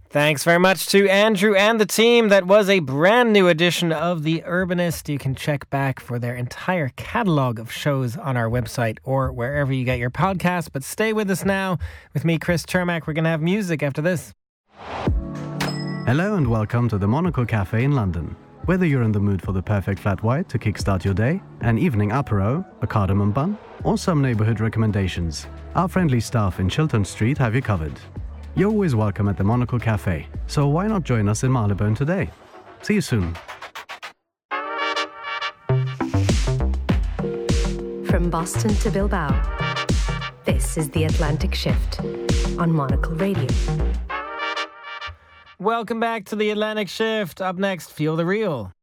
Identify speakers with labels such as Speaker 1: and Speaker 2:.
Speaker 1: Thanks very much to Andrew and the team. That was a brand new edition of The Urbanist. You can check back for their entire catalogue of shows on our website or wherever you get your podcasts. But stay with us now. With me, Chris Chermak. We're going to have music after this.
Speaker 2: Hello and welcome to the Monocle Cafe in London. Whether you're in the mood for the perfect flat white to kickstart your day, an evening apéro, a cardamom bun, or some neighbourhood recommendations, our friendly staff in Chiltern Street have you covered. You're always welcome at the Monocle Cafe, so why not join us in Marylebone today? See you soon.
Speaker 3: From Boston to Bilbao, this is The Atlantic Shift on Monocle Radio.
Speaker 1: Welcome back to The Atlantic Shift. Up next, Feel the Real.